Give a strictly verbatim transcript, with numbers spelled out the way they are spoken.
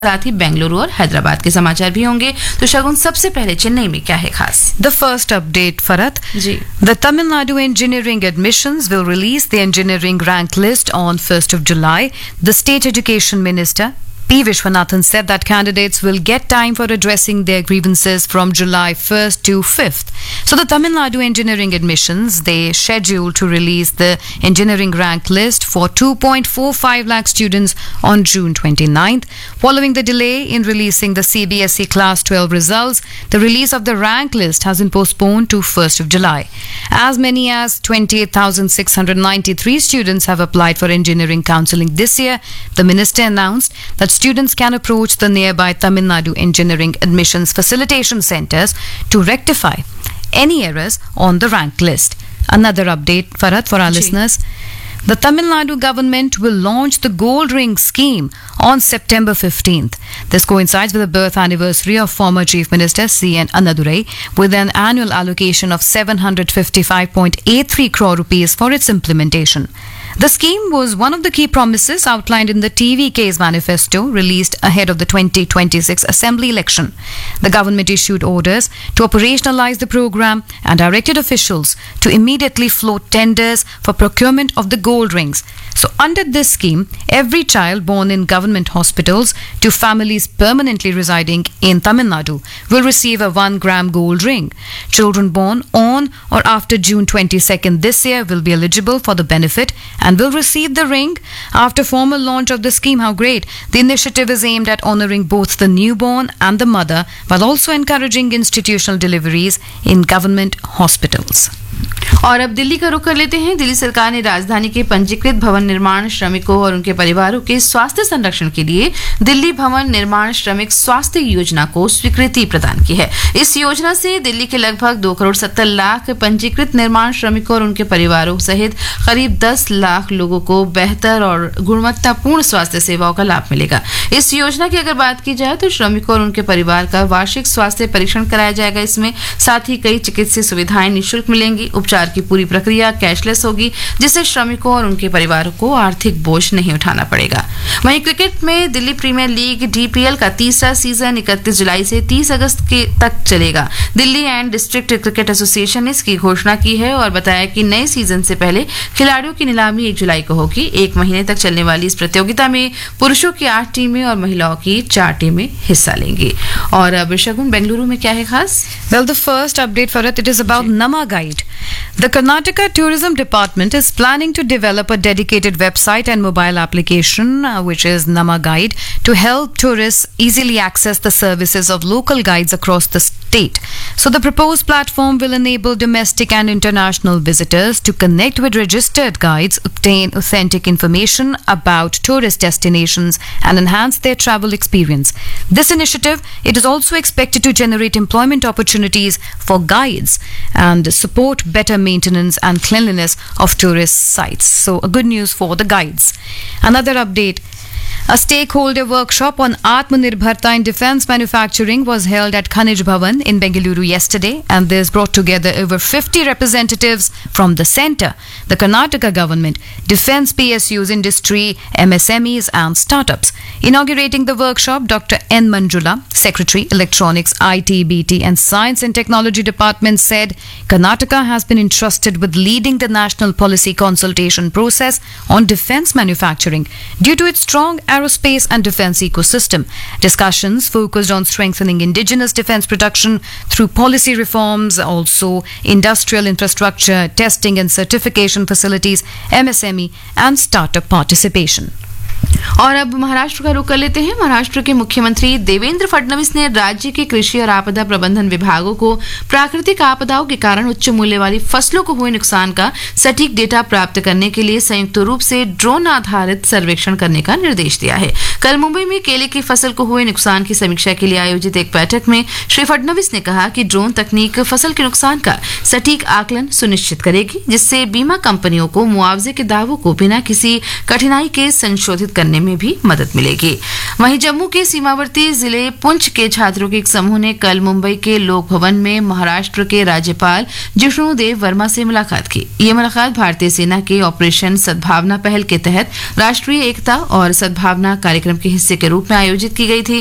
साथ ही बेंगलुरु और हैदराबाद के समाचार भी होंगे। तो शगुन, सबसे पहले चेन्नई में क्या है खास? The first update, Farat. Ji. The Tamil Nadu engineering admissions will release the engineering rank list on first of July. The state education minister P. Vishwanathan said that candidates will get time for addressing their grievances from July first to fifth. So the Tamil Nadu engineering admissions, they scheduled to release the engineering rank list for two point four five lakh students on June twenty-ninth. Following the delay in releasing the C B S E Class twelve results, the release of the rank list has been postponed to first of July. As many as twenty-eight thousand six hundred ninety-three students have applied for engineering counselling this year. The minister announced that students can approach the nearby Tamil Nadu engineering admissions facilitation centers to rectify any errors on the rank list. Another update, Farhat, for our Ji. listeners. The Tamil Nadu government will launch the Gold Ring scheme on September fifteenth. This coincides with the birth anniversary of former Chief Minister C N Annadurai, with an annual allocation of seven hundred fifty-five point eight three crore rupees for its implementation. The scheme was one of the key promises outlined in the T V K's manifesto released ahead of the twenty twenty-six Assembly election. The government issued orders to operationalize the program and directed officials to immediately float tenders for procurement of the gold rings. So under this scheme, every child born in government hospitals to families permanently residing in Tamil Nadu will receive a one gram gold ring. Children born on or after June twenty-second this year will be eligible for the benefit and will receive the ring after formal launch of the scheme. How great! The initiative is aimed at honouring both the newborn and the mother while also encouraging institutional deliveries in government hospitals. और अब दिल्ली का रुख कर लेते हैं। दिल्ली सरकार ने राजधानी के पंजीकृत भवन निर्माण श्रमिकों और उनके परिवारों के स्वास्थ्य संरक्षण के लिए दिल्ली भवन निर्माण श्रमिक स्वास्थ्य योजना को स्वीकृति प्रदान की है। इस योजना से दिल्ली के लगभग दो करोड़ सत्तर लाख पंजीकृत निर्माण श्रमिकों और उनके परिवारों सहित करीब दस लाख लोगों को बेहतर और गुणवत्तापूर्ण स्वास्थ्य सेवाओं का लाभ मिलेगा। इस योजना की अगर बात की जाए तो श्रमिकों और उनके परिवार का वार्षिक स्वास्थ्य परीक्षण कराया जाएगा। इसमें साथ ही कई चिकित्सीय सुविधाएं निःशुल्क मिलेंगी। उपचार की पूरी प्रक्रिया कैशलेस होगी, जिससे श्रमिकों और उनके परिवारों को आर्थिक बोझ नहीं उठाना पड़ेगा। वहीं क्रिकेट में दिल्ली प्रीमियर लीग डीपीएल का तीसरा सीजन इकतीस जुलाई से तीस अगस्त के तक चलेगा। Delhi and district cricket association ने इसकी घोषणा की है और बताया कि नए सीजन से पहले खिलाड़ियों की नीलामी एक जुलाई को होगी। एक महीने तक चलने वाली इस प्रतियोगिता में पुरुषों की आठ टीमें और महिलाओं की चार टीमें हिस्सा लेंगी। और अब शगुन, बेंगलुरु में क्या है खास? Well, the first update for it, it is about Nama Guide. The Karnataka Tourism Department is planning to develop a dedicated website and mobile application, uh, which is Nama Guide, to help tourists easily access the services of local guides across the state. So the proposed platform will enable domestic and international visitors to connect with registered guides, obtain authentic information about tourist destinations, and enhance their travel experience. This initiative, it is also expected to generate employment opportunities for guides and support better maintenance and cleanliness of tourist sites. So a good news for the guides. Another update. A stakeholder workshop on Atmanirbharta in defence manufacturing was held at Khanij Bhavan in Bengaluru yesterday, and this brought together over fifty representatives from the centre, the Karnataka government, defence P S Us, industry, M S M Es and startups. Inaugurating the workshop, Doctor N. Manjula, Secretary, Electronics, I T, B T and Science and Technology Department, said Karnataka has been entrusted with leading the national policy consultation process on defence manufacturing due to its strong aerospace and defence ecosystem. Discussions focused on strengthening indigenous defence production through policy reforms, also industrial infrastructure, testing and certification facilities, M S M E and startup participation. और अब महाराष्ट्र का रुख कर लेते हैं। महाराष्ट्र के मुख्यमंत्री देवेंद्र फडणवीस ने राज्य के कृषि और आपदा प्रबंधन विभागों को प्राकृतिक आपदाओं के कारण उच्च मूल्य वाली फसलों को हुए नुकसान का सटीक डेटा प्राप्त करने के लिए संयुक्त रूप से ड्रोन आधारित सर्वेक्षण करने का निर्देश दिया है। कल मुंबई में केले की फसल को हुए नुकसान की समीक्षा के लिए आयोजित एक बैठक में श्री फडणवीस ने कहा कि ड्रोन तकनीक फसल के नुकसान का सटीक आकलन सुनिश्चित करेगी, जिससे बीमा कंपनियों को मुआवजे के दावों को बिना किसी कठिनाई के संशोधित सुनिश्चित करने में भी मदद मिलेगी। वहीं जम्मू के सीमावर्ती जिले पुंछ के छात्रों के एक समूह ने कल मुंबई के लोक भवन में महाराष्ट्र के राज्यपाल जिष्णु देव वर्मा से मुलाकात की। ये मुलाकात भारतीय सेना के ऑपरेशन सद्भावना पहल के तहत राष्ट्रीय एकता और सद्भावना कार्यक्रम के हिस्से के रूप में आयोजित की गई थी।